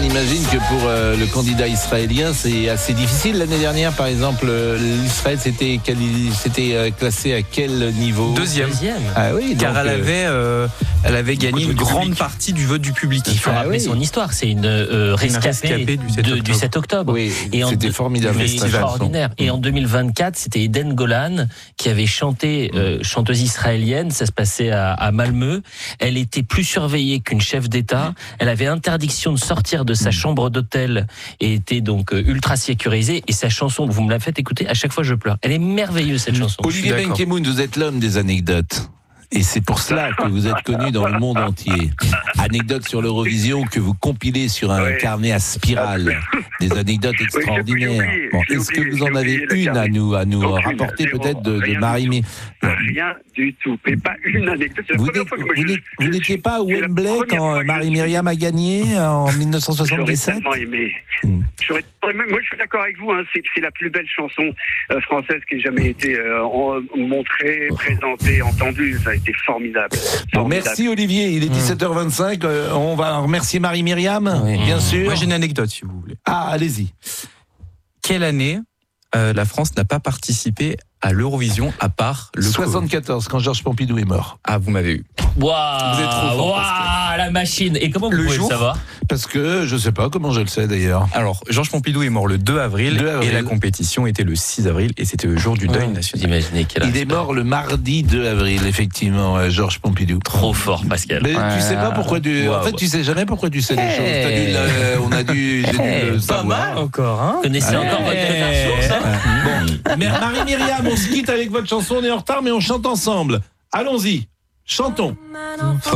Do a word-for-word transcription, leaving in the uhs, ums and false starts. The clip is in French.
imagine que pour euh, le candidat israélien, c'est assez difficile. L'année dernière, par exemple, euh, l'Israël s'était, quali- s'était euh, classé à quel niveau ? Deuxième. Deuxième. Ah oui, Car donc, elle avait, euh, elle avait gagné une grande partie du vote du public. Il faut Ah rappeler oui. son histoire. C'est une euh, rescapée, rescapée du sept de- octobre. du sept octobre. Oui, Et en c'était deux- formidable. mais cette chanson. extraordinaire. Et en deux mille vingt-quatre, c'était Eden Golan qui avait chanté, euh, chanteuse israélienne. Ça se passait à, à Malmö. Elle était plus surveillée qu'une chef d'État. Elle avait interdiction de sortir de sa chambre d'hôtel et était donc euh, ultra sécurisée. Et sa chanson, vous me la faites écouter, à chaque fois je pleure. Elle est merveilleuse cette chanson. Olivier d'accord. Benkemoun, vous êtes l'homme des anecdotes. Et c'est pour cela que vous êtes connu dans le monde entier. Anecdotes sur l'Eurovision que vous compilez sur un Ouais. carnet à spirale. Des anecdotes j'ai extraordinaires. oublié, Bon, j'ai est-ce que oublié, vous en j'ai avez oublié le une à carnet. nous, à nous Aucune, rapporter zéro, peut-être de, de rien du Marie-Mé Rien du tout. Mais pas une anecdote. C'est la Vous première n'êtes- fois que moi, vous je- n'êtes- je- vous n'étiez pas à c'est la Wembley première quand fois que je Marie-Myriam a gagné en mille neuf cent J'aurais soixante-dix-sept? tellement aimé. Hmm. J'aurais tellement aimé. Moi, je suis d'accord avec vous. Hein, c'est, c'est la plus belle chanson euh, française qui ait jamais été euh, en- montrée, présentée, entendue. Ça a été formidable. Bon, Formidable. merci Olivier, il est dix-sept heures vingt-cinq. euh, on va remercier Marie-Myriam, Oui. bien sûr. Moi, j'ai une anecdote, si vous voulez. Ah, allez-y. Quelle année euh, la France n'a pas participé à l'Eurovision à part le soixante-quatorze, quand Georges Pompidou est mort. Ah, vous m'avez eu. Waouh, Vous êtes trop fort, waouh, la machine. Et comment vous Le pouvez jour- le savoir? Parce que je sais pas comment je le sais d'ailleurs. Alors, Georges Pompidou est mort le deux avril, deux avril. et la compétition était le six avril et c'était le jour du deuil Vous national. imaginez quel Il est mort le mardi deux avril, effectivement, euh, Georges Pompidou. trop fort, Pascal. Mais tu sais pas pourquoi tu. En fait, tu sais jamais pourquoi tu sais les choses. T'as dû le- On a dû, j'ai dû le Pas savoir. mal. encore, hein Vous connaissez encore votre source, hein? Bon, mais Marie-Myriam, on se quitte avec votre chanson. On est en retard, mais on chante ensemble. Allons-y, chantons.